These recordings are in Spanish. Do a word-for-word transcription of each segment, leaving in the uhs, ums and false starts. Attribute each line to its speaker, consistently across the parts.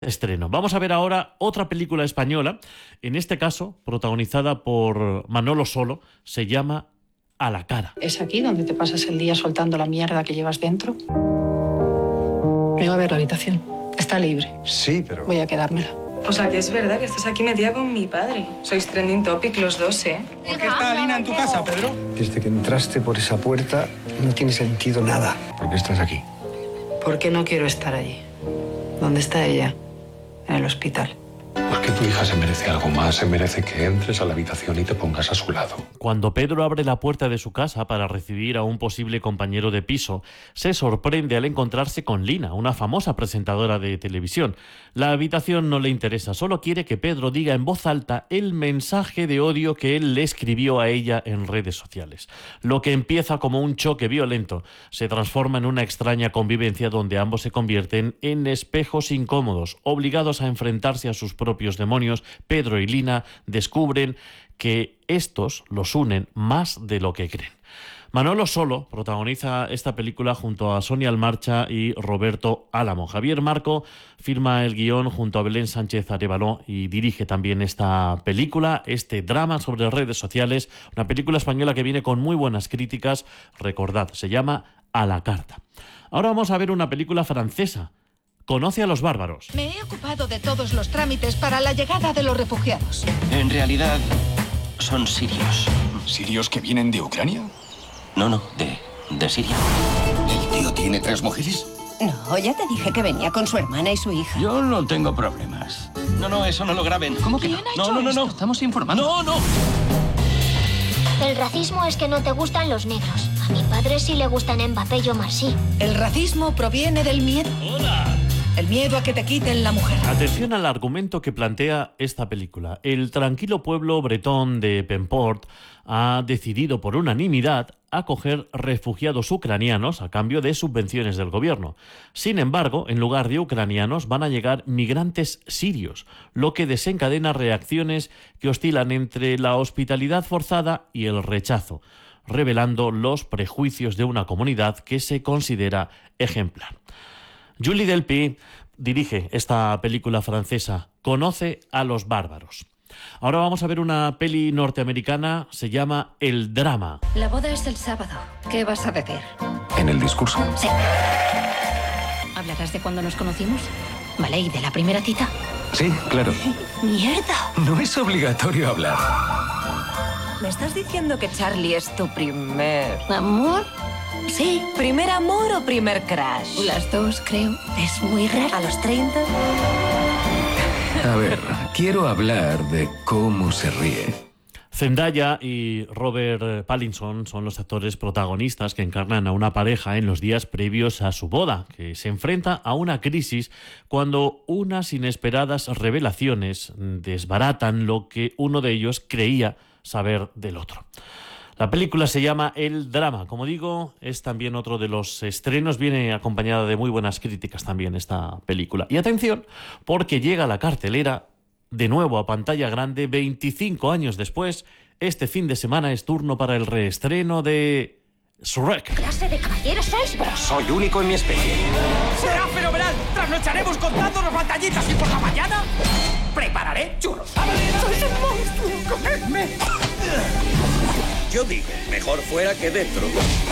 Speaker 1: Estreno. Vamos a ver ahora otra película española, en este caso protagonizada por Manolo Solo, se llama A la cara.
Speaker 2: ¿Es aquí donde te pasas el día soltando la mierda que llevas dentro? Vengo a ver la habitación. Está libre.
Speaker 3: Sí, pero...
Speaker 2: Voy a quedármela.
Speaker 4: O sea, que es verdad que estás aquí metida con mi padre. Sois trending topic los dos, ¿eh?
Speaker 5: ¿Por qué está Alina en tu casa, Pedro?
Speaker 3: Desde que entraste por esa puerta no tiene sentido nada. ¿Por qué estás aquí?
Speaker 2: ¿Por qué no quiero estar allí? ¿Dónde está ella? En el hospital.
Speaker 6: Porque tu hija se merece algo más, se merece que entres a la habitación y te pongas a su lado.
Speaker 1: Cuando Pedro abre la puerta de su casa para recibir a un posible compañero de piso, se sorprende al encontrarse con Lina, una famosa presentadora de televisión. La habitación no le interesa, solo quiere que Pedro diga en voz alta el mensaje de odio que él le escribió a ella en redes sociales. Lo que empieza como un choque violento se transforma en una extraña convivencia donde ambos se convierten en espejos incómodos, obligados a enfrentarse a sus propios demonios. Pedro y Lina descubren que estos los unen más de lo que creen. Manolo Solo protagoniza esta película junto a Sonia Almarcha y Roberto Álamo. Javier Marco firma el guión junto a Belén Sánchez Arévalo y dirige también esta película, este drama sobre redes sociales, una película española que viene con muy buenas críticas. Recordad, se llama A la carta. Ahora vamos a ver una película francesa. Conoce a los bárbaros.
Speaker 7: Me he ocupado de todos los trámites para la llegada de los refugiados.
Speaker 8: En realidad, son sirios.
Speaker 5: ¿Sirios que vienen de Ucrania?
Speaker 8: No, no, de, de Siria.
Speaker 9: ¿El tío tiene tres mujeres?
Speaker 10: No, ya te dije que venía con su hermana y su hija.
Speaker 9: Yo no tengo problemas.
Speaker 8: No, no, eso no lo graben. ¿Cómo que no? No, no, no, no. Estamos informando.
Speaker 9: No, no.
Speaker 11: El racismo es que no te gustan los negros. A mi padre sí le gustan Mbappé y Omar Sy.
Speaker 7: El racismo proviene del miedo.
Speaker 1: ¡Hola!
Speaker 7: El miedo a que te quiten la mujer.
Speaker 1: Atención al argumento que plantea esta película. El tranquilo pueblo bretón de Pemport ha decidido por unanimidad acoger refugiados ucranianos a cambio de subvenciones del gobierno. Sin embargo, en lugar de ucranianos van a llegar migrantes sirios, lo que desencadena reacciones que oscilan entre la hospitalidad forzada y el rechazo, revelando los prejuicios de una comunidad que se considera ejemplar. Julie Delpy dirige esta película francesa, Conoce a los bárbaros. Ahora vamos a ver una peli norteamericana, se llama El drama.
Speaker 10: La boda es el sábado. ¿Qué vas a decir?
Speaker 6: En el discurso.
Speaker 10: Sí. ¿Hablarás de cuándo nos conocimos? Vale, ¿y de la primera cita?
Speaker 6: Sí, claro.
Speaker 10: ¡Mierda!
Speaker 6: No es obligatorio hablar.
Speaker 10: ¿Me estás diciendo que Charlie es tu primer... ¿amor? Sí. ¿Primer amor o primer crush? Las dos, creo. Es muy raro. ¿A los treinta?
Speaker 6: A ver, quiero hablar de cómo se ríe.
Speaker 1: Zendaya y Robert Pattinson son los actores protagonistas que encarnan a una pareja en los días previos a su boda, que se enfrenta a una crisis cuando unas inesperadas revelaciones desbaratan lo que uno de ellos creía saber del otro. La película se llama El drama. Como digo, es también otro de los estrenos. Viene acompañada de muy buenas críticas también esta película. Y atención, porque llega a la cartelera de nuevo a pantalla grande veinticinco años después. Este fin de semana es turno para el reestreno de Shrek.
Speaker 11: ¿Qué clase de caballeros sois, bro?
Speaker 8: Soy único en mi especie.
Speaker 5: ¡Será fenomenal! Trasnocharemos contándonos batallitas y por la mañana prepararé churros. ¡Sois un monstruo! ¡Comedme!
Speaker 9: Yo dije, mejor fuera que dentro.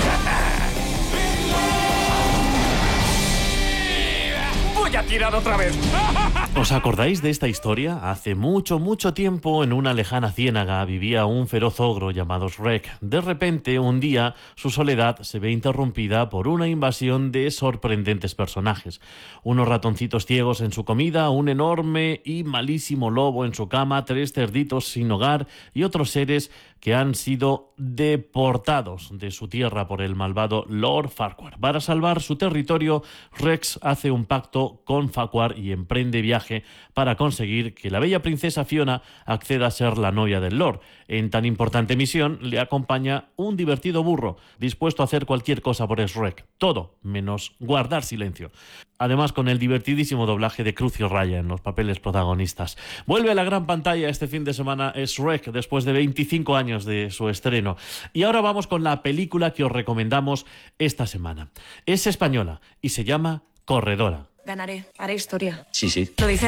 Speaker 5: ¡Voy a tirar otra vez!
Speaker 1: ¿Os acordáis de esta historia? Hace mucho, mucho tiempo, en una lejana ciénaga, vivía un feroz ogro llamado Shrek. De repente, un día, su soledad se ve interrumpida por una invasión de sorprendentes personajes. Unos ratoncitos ciegos en su comida, un enorme y malísimo lobo en su cama, tres cerditos sin hogar y otros seres que han sido deportados de su tierra por el malvado Lord Farquaad. Para salvar su territorio, Rex hace un pacto con Farquaad y emprende viaje para conseguir que la bella princesa Fiona acceda a ser la novia del Lord. En tan importante misión le acompaña un divertido burro, dispuesto a hacer cualquier cosa por Shrek. Todo, menos guardar silencio. Además, con el divertidísimo doblaje de Cruz y Raya en los papeles protagonistas. Vuelve a la gran pantalla este fin de semana Shrek, después de veinticinco años de su estreno. Y ahora vamos con la película que os recomendamos esta semana. Es española y se llama Corredora.
Speaker 4: Ganaré. Haré historia.
Speaker 8: Sí, sí.
Speaker 4: Lo dice